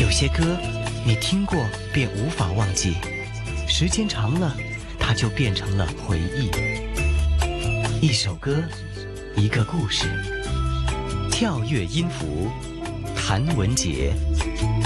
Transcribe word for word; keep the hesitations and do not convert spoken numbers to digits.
有些歌你听过便无法忘记，时间长了它就变成了回忆。一首歌，一个故事，跳跃音符，谭文杰。